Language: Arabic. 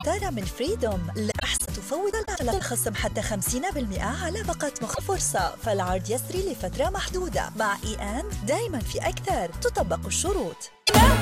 ستارة من فريدوم لبحث تفوض الخصم حتى 50% على باقة فرصة، فالعرض يسري لفترة محدودة. مع إي أند دايما في أكثر، تطبق الشروط.